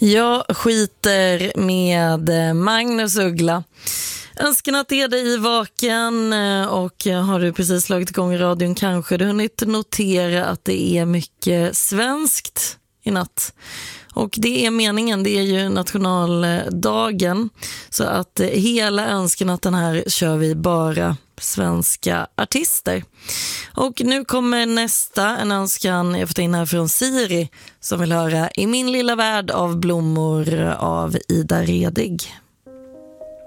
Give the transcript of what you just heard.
Jag skiter med Magnus Uggla. Önskan att är dig vaken, och har du precis slagit igång radion kanske du hunnit notera att det är mycket svenskt i natt. Och det är meningen, det är ju nationaldagen, så att hela önskenatten här kör vi bara svenska artister. Och nu kommer nästa, en önskan jag fått in här från Siri som vill höra I min lilla värld av blommor av Ida Redig.